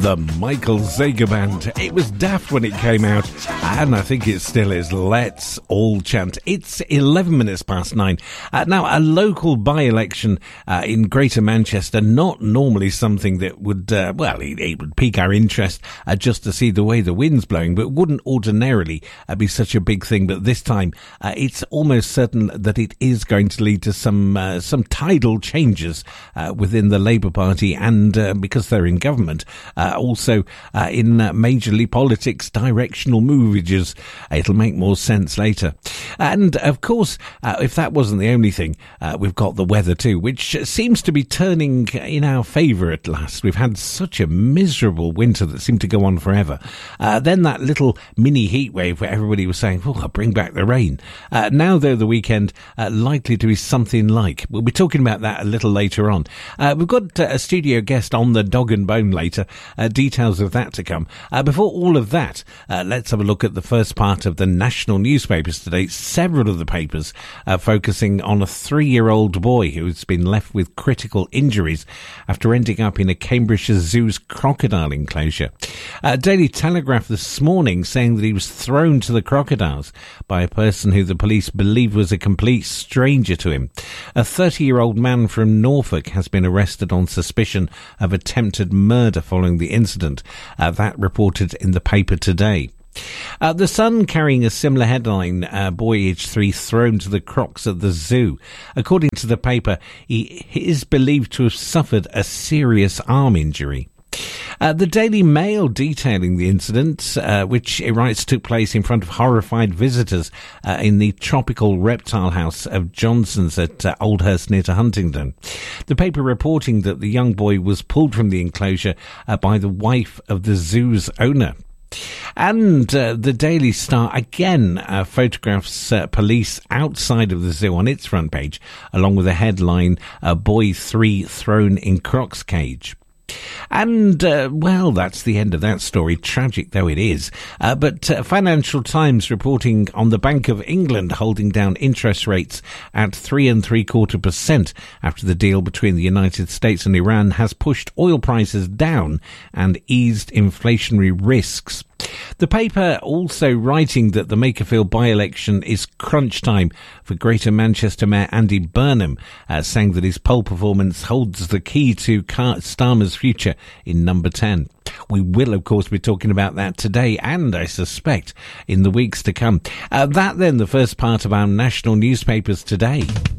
The Michael Zager Band. It was daft when it came out, and I think it still is. Let's all chant. It's 11 minutes past 9. Now, a local by-election in Greater Manchester, not normally something that would, it would pique our interest just to see the way the wind's blowing, but wouldn't ordinarily be such a big thing. But this time, it's almost certain that it is going to lead to some tidal changes within the Labour Party, and because they're in government, also in majorly politics, directional movages. It'll make more sense later. And of course, if that wasn't the only thing, we've got the weather too, which seems to be turning in our favour at last. We've had such a miserable winter that seemed to go on forever. Then that little mini heat wave where everybody was saying, I'll bring back the rain. Now, though, the weekend likely to be something like. We'll be talking about that a little later on. We've got a studio guest on the Dog and Bone later. Details of that to come. Before all of that, let's have a look at the first part of the national newspapers today. Several of the papers focusing on a 3-year-old boy who's been left with critical injuries after ending up in a Cambridgeshire Zoo's crocodile enclosure. Daily Telegraph this morning saying that he was thrown to the crocodiles by a person who the police believe was a complete stranger to him. A 30-year-old man from Norfolk has been arrested on suspicion of attempted murder following the incident. That reported in the paper today. The Sun carrying a similar headline, boy aged 3 thrown to the crocs at the zoo. According to the paper, he is believed to have suffered a serious arm injury. The Daily Mail detailing the incident, which it writes took place in front of horrified visitors in the tropical reptile house of Johnson's at Oldhurst near to Huntingdon. The paper reporting that the young boy was pulled from the enclosure by the wife of the zoo's owner. And the Daily Star again photographs police outside of the zoo on its front page, along with a headline, boy 3 thrown in croc's cage. And, that's the end of that story, tragic though it is. But Financial Times reporting on the Bank of England holding down interest rates at 3.75% after the deal between the United States and Iran has pushed oil prices down and eased inflationary risks. The paper also writing that the Makerfield by-election is crunch time for Greater Manchester Mayor Andy Burnham, saying that his poll performance holds the key to Starmer's future in number 10. We will, of course, be talking about that today and, I suspect, in the weeks to come. That then, the first part of our national newspapers today.